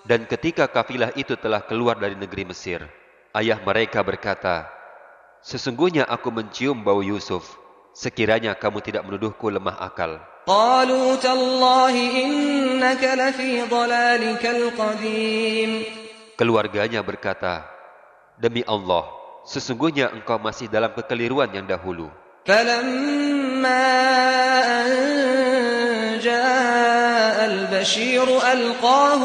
Dan ketika kafilah itu telah keluar dari negeri Mesir, ayah mereka berkata, "Sesungguhnya aku mencium bau Yusuf. Sekiranya kamu tidak menuduhku lemah akal." قالوا تالله إنك لفي ضلالك القديم. Keluarganya berkata, "Demi Allah, sesungguhnya engkau masih dalam kekeliruan yang dahulu." فلما أن جاء البشير ألقاه